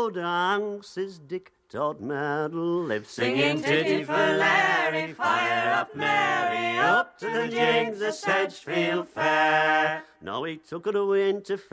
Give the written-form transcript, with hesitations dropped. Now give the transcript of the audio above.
go down, says Dick Todmerdle live, Singing titty for Larry, fire up Mary, up to the Jings of Sedgefield Fair. Now he took her away into